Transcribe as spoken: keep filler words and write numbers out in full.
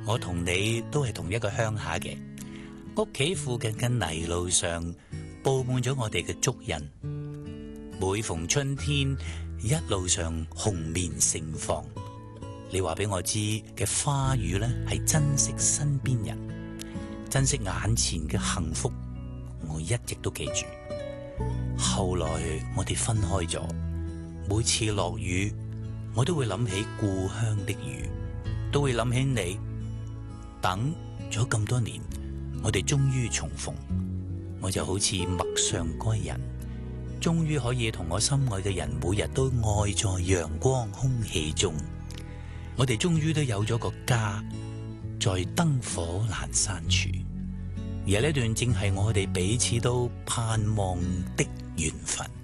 我同你都係同一個鄉下嘅，屋企附近嘅泥路上佈滿咗我哋嘅足印。每逢春天，一路上紅棉盛放。你話俾我知嘅花語呢，係珍惜身邊人，珍惜眼前嘅幸福。我一直都記住。後來我哋分開咗，每次落雨，我都會諗起故鄉的雨，都會諗起你。等咗咁多年，我哋終於重逢，我就好似陌上歸人，終於可以同我心愛嘅人每日都愛在陽光空氣中。我哋終於都有咗個家，在燈火闌珊處，而呢段正係我哋彼此都盼望的緣分。